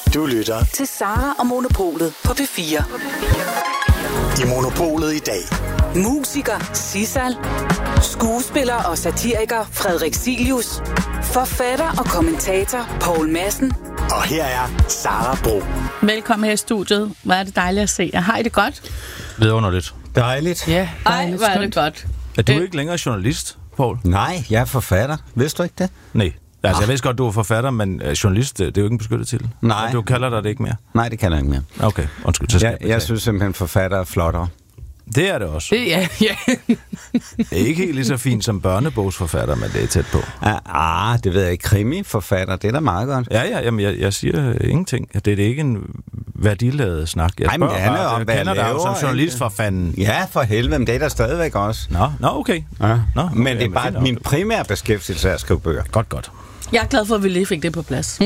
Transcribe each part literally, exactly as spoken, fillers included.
Du lytter til Sara og Monopolet på P fire. I Monopolet i dag. Musiker Sissal. Skuespiller og satiriker Frederik Silius. Forfatter og kommentator Poul Madsen. Og her er Sara Bro. Velkommen her i studiet. Hvor er det dejligt at se jer. Har I det godt? Vidunderligt. Dejligt. Ja, ej, hvor er det godt. Er du ikke længere journalist, Poul? Nej, jeg er forfatter. Vidste du ikke det? Nej. Altså, jeg ved godt, du er forfatter, men journalist, det er jo ikke en beskyttet titel. Nej. Og du kalder dig det ikke mere? Nej, det kan jeg ikke mere. Okay, undskyld. Så jeg, jeg synes simpelthen, forfatter er flottere. Det er det også. Det, ja, ja. Det er ikke helt lige så fint som børnebogsforfatter, men det er tæt på. Ah, det ved jeg ikke. Krimi-forfatter, det er da meget godt. Ja, ja, jamen, jeg, jeg siger ingenting. Det er ikke en værdiladet snak. Jeg Ej, men det handler bare, om, jeg hvad kender jeg dig jo laver, som journalist ikke? for fanden. Ja, for helvede, men det er der stadigvæk også. Nå, nå okay. Ja. Nå, okay. Men det er Jamen, bare fint min nok. primære beskæftigelse af at skrive bøger. Godt, godt. Jeg er glad for, at vi lige fik det på plads.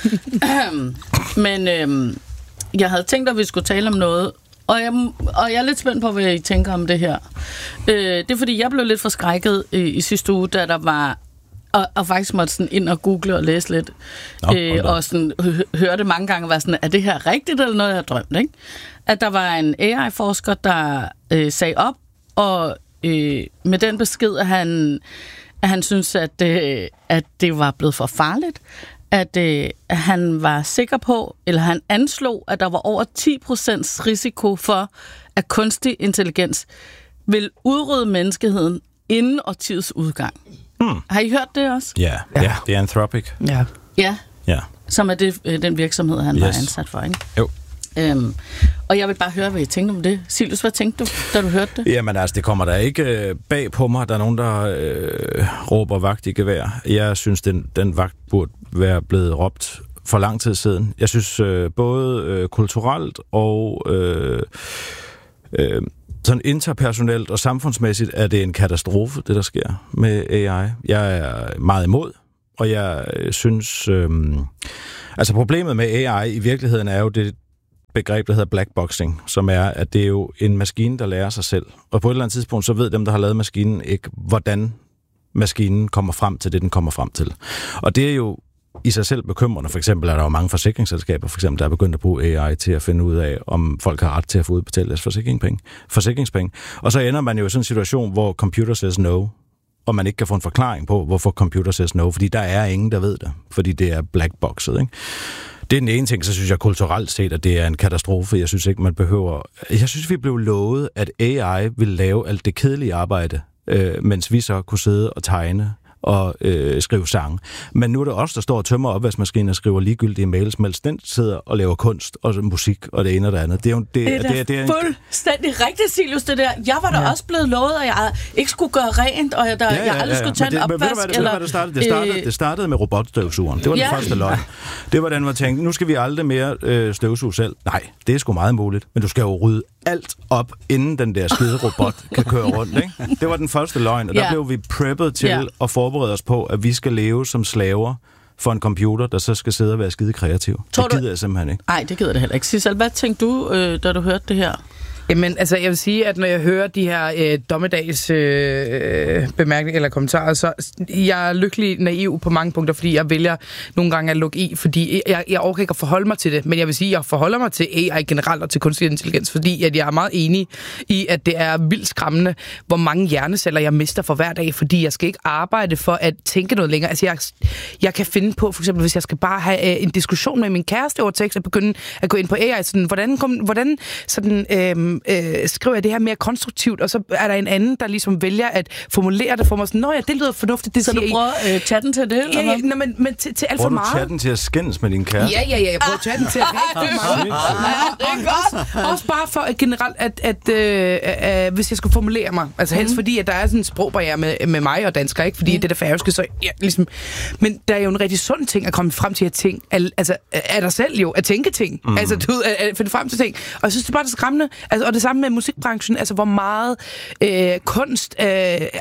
Men øhm, jeg havde tænkt, at vi skulle tale om noget, og jeg, og jeg er lidt spændt på, hvad I tænker om det her. Øh, det er fordi, jeg blev lidt forskrækket i, i sidste uge, da der var, og, og faktisk måtte sådan ind og google og læse lidt, Nå, øh, og sådan hø- hørte mange gange, var sådan, er det her rigtigt, eller noget, jeg har drømt, ikke? At der var en A I-forsker, der øh, sagde op, og øh, med den besked, at han, at han synes, at, øh, at det var blevet for farligt, at øh, han var sikker på, eller han anslog, at der var over ti procent risiko for, at kunstig intelligens vil udrydde menneskeheden inden årtiets udgang. Hmm. Har I hørt det også? Ja, ja. ja, det er Anthropic. Ja. Ja, Ja. som er det, øh, den virksomhed, han yes. var Yes. ansat for, ikke? Jo. Øhm, og jeg vil bare høre, hvad I tænkte om det. Silus, hvad tænkte du, da du hørte det? Jamen altså, det kommer der ikke øh, bag på mig. Der er nogen, der øh, råber vagt i gevær. Jeg synes, den, den vagt burde være blevet råbt for lang tid siden. Jeg synes øh, både øh, kulturelt og øh, øh, sådan interpersonelt og samfundsmæssigt er det en katastrofe, det der sker med A I. Jeg er meget imod, og jeg øh, synes... Øh, altså problemet med A I i virkeligheden er jo det begreb, der hedder blackboxing, som er, at det er jo en maskine, der lærer sig selv. Og på et eller andet tidspunkt, så ved dem, der har lavet maskinen, ikke, hvordan maskinen kommer frem til det, den kommer frem til. Og det er jo i sig selv bekymrende. For eksempel er der jo mange forsikringsselskaber, for eksempel, der er begyndt at bruge A I til at finde ud af, om folk har ret til at få udbetalt deres forsikringspenge. forsikringspenge. Og så ender man jo i sådan en situation, hvor computer says no, og man ikke kan få en forklaring på, hvorfor computer says no, fordi der er ingen, der ved det, fordi det er blackboxet, ikke? Det er den ene ting, så synes jeg kulturelt set, at det er en katastrofe. Jeg synes ikke, man behøver... Jeg synes, vi blev lovet, at A I ville lave alt det kedelige arbejde, øh, mens vi så kunne sidde og tegne og øh, skrive sange. Men nu er det os, der står og tømmer opvaskemaskinen og skriver ligegyldige mails, mens den sidder og laver kunst og musik og det ene og det andet. Det er jo det, Det er, det, det, det er en... fuldstændig rigtigt, Silus, det der. Jeg var da ja. også blevet lovet, at jeg ikke skulle gøre rent, og jeg, der, ja, ja, jeg aldrig ja, ja. skulle tage det, en opvask. Men ved du, hvad det, eller, det, startede? Det, startede, øh... det startede med robotstøvsugeren. Det var ja. den første løgn. Det var den, man tænkte, nu skal vi aldrig mere øh, støvsuge selv. Nej, det er sgu meget muligt. Men du skal jo rydde alt op, inden den der skide robot kan køre rundt. Ikke? Det var den første løgn, og der ja. blev vi preppet til ja. at forberede os på, at vi skal leve som slaver for en computer, der så skal sidde og være skide kreativ. Tror det gider du... jeg simpelthen ikke. Nej, det gider det heller ikke. Sissal, hvad tænkte du, øh, da du hørte det her? Jamen, altså, jeg vil sige, at når jeg hører de her øh, dommedags øh, bemærkninger eller kommentarer, så jeg er lykkelig naiv på mange punkter, fordi jeg vælger nogle gange at lukke i, fordi jeg, jeg overgår ikke at forholde mig til det, men jeg vil sige, at jeg forholder mig til A I generelt og til kunstig intelligens, fordi at jeg er meget enig i, at det er vildt skræmmende, hvor mange hjerneceller jeg mister for hver dag, fordi jeg skal ikke arbejde for at tænke noget længere. Altså, jeg, jeg kan finde på, for eksempel, hvis jeg skal bare have øh, en diskussion med min kæreste over tekst, og begynde at gå ind på A I, sådan, hvordan, kom, hvordan sådan... Øh, Øh, skriver jeg det her mere konstruktivt, og så er der en anden, der ligesom vælger at formulere det for mig sådan, nå ja, det lyder fornuftigt, det så siger du prøver øh, chatten til det? Ja, ja, nå, men, men til, til alt for meget. Prøver du chatten til at skændes med din kæreste? Ja, ja, ja, jeg prøver ah, chatten til at rigtig meget. Det er godt. Også bare for at generelt, at, at øh, øh, hvis jeg skulle formulere mig, altså helst mm. fordi, at der er sådan en sprogbarriere med, med mig og dansker, ikke? Fordi mm. det der færøske, så ja, ligesom, men der er jo en rigtig sund ting at komme frem til at tænke, altså er der selv jo, at tænke ting, mm. altså du ved, at, at finde frem til ting, og jeg synes, det er bare det skræmmende, altså, og det samme med musikbranchen, altså hvor meget øh, kunst øh,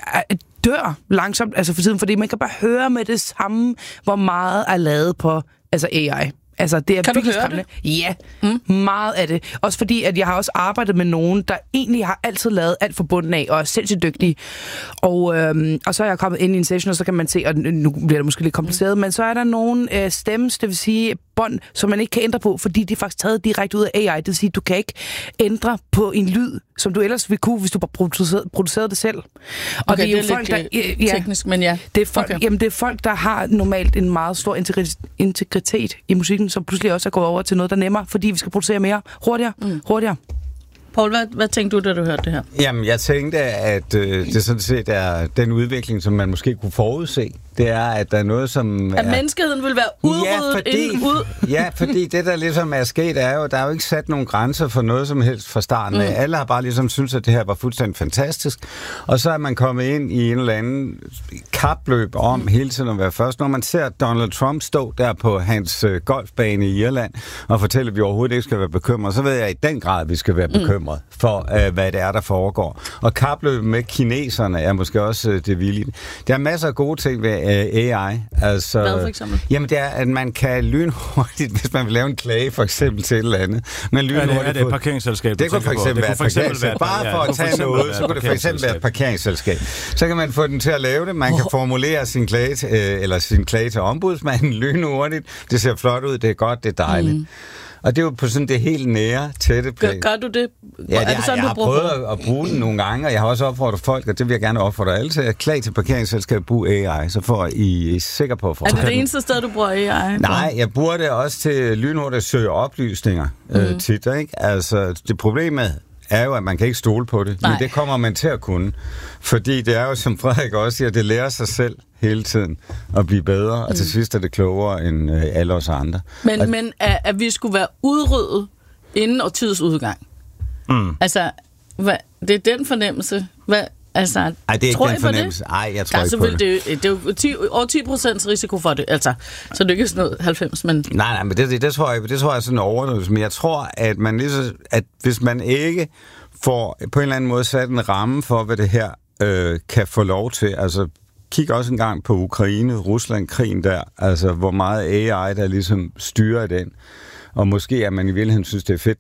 dør langsomt, altså for tiden, fordi man kan bare høre med det samme, hvor meget er lavet på altså A I. Altså, det er kan virkelig du høre skræmmende. det? Ja, mm. meget af det. Også fordi, at jeg har også arbejdet med nogen, der egentlig har altid lavet alt fra bunden af, og er sindssygt dygtige. Og, øhm, og så er jeg kommet ind i en session, og så kan man se, og nu bliver det måske lidt kompliceret, mm. men så er der nogle øh, stems, det vil sige bånd, som man ikke kan ændre på, fordi det er faktisk taget direkte ud af A I. Det vil sige, du kan ikke ændre på en lyd, som du ellers ville kunne, hvis du bare producerede, producerede det selv. Og okay, det er jo det er folk, lidt der, ja, teknisk, men ja. Det er, folk, okay. jamen, det er folk, der har normalt en meget stor integritet i musikken, som pludselig også er gået over til noget, der er nemmere, fordi vi skal producere mere hurtigere, mm. hurtigere. Poul, hvad, hvad tænkte du, da du hørte det her? Jamen, jeg tænkte, at øh, det sådan set er den udvikling, som man måske kunne forudse. Det er, at der er noget, som... At er... menneskeheden vil være udryddet ja, fordi, inden ud... ja, fordi det, der ligesom er sket, er jo, der er jo ikke sat nogen grænser for noget som helst fra starten af. Mm. Alle har bare ligesom synes, at det her var fuldstændig fantastisk. Og så er man kommet ind i en eller anden kapløb om mm. hele tiden at være først. Når man ser Donald Trump stå der på hans øh, golfbane i Irland og fortælle, at vi overhovedet ikke skal være bekymrede, så ved jeg i den grad, at vi skal være bekymrede mm. for, øh, hvad det er, der foregår. Og kapløbet med kineserne er måske også øh, det vilde. Der er masser af gode ting ved A I. Altså, hvad for eksempel? Jamen det er, at man kan lynhurtigt, hvis man vil lave en klage for eksempel til et eller andet. Man lynhurtigt er det, er det et parkeringsselskab? Det kunne for eksempel være et parkeringsselskab. Bare for at tage noget, så kunne det for eksempel være et parkeringsselskab. Så kan man få den til at lave det. Man kan formulere sin klage til, eller sin klage til ombudsmanden lynhurtigt. Det ser flot ud, det er godt, det er dejligt. Mm. Og det er jo på sådan det helt nære, tætte plan. Gør, gør du det? Ja, det er det sådan, jeg du har bruger prøvet at, at bruge den nogle gange, og jeg har også opfordret folk, og det vil jeg gerne opfordre alle til, at klage til parkeringsselskab, brug A I, så får I er sikker på at få. Er det det eneste sted, du bruger A I? Nej, jeg bruger det også til lynhurtigt at søge oplysninger mm. øh, tit, ikke? Altså, det problemet er jo, at man kan ikke stole på det, Nej. Men det kommer man til at kunne. Fordi det er jo, som Frederik også siger, det lærer sig selv hele tiden at blive bedre, mm. og til sidst er det klogere end øh, alle os andre. Men, og, men at, at vi skulle være udryddet inden årtiets udgang. Mm. Altså, hvad, det er den fornemmelse. Hvad, altså, ej, det er ikke tror den I fornemmelse. Nej, jeg tror altså, ikke på det. Det, det er jo ti, over ti procent risiko for det. Altså, så det er ikke sådan noget halvfems, men... Nej, nej, men det, det, det, tror jeg, det tror jeg er sådan en overdrivelse. Men jeg tror, at, man ligesom, at hvis man ikke får på en eller anden måde sat en ramme for, hvad det her øh, kan få lov til, altså kig også en gang på Ukraine, Rusland-krigen der, altså hvor meget A I, der ligesom styrer den. Og måske er man i virkeligheden synes, det er fedt